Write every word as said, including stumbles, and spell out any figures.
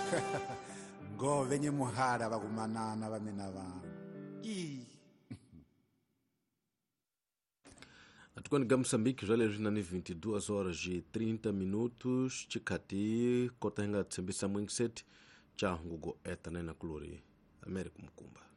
Ngo venye muhara bakumanana bamena bantu. Ih. Atukani ga Moçambique, já lejina ni vinte e duas horas e trinta minutos, chikati kota henga tsembisa mwingset cha ngugo eta na kuluri América Mukumba.